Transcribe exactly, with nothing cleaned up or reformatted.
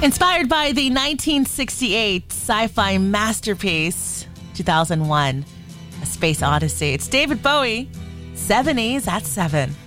Inspired by the nineteen sixty-eight sci-fi masterpiece, two thousand one, A Space Odyssey. It's David Bowie, seven E's at seven.